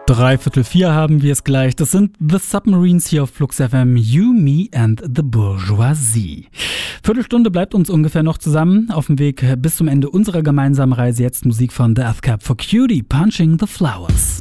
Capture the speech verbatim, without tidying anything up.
Dreiviertel vier haben wir es gleich. Das sind The Submarines hier auf Flux F M. You, Me and the Bourgeoisie. Viertelstunde bleibt uns ungefähr noch zusammen. Auf dem Weg bis zum Ende unserer gemeinsamen Reise jetzt Musik von Death Cab for Cutie, Punching the Flowers.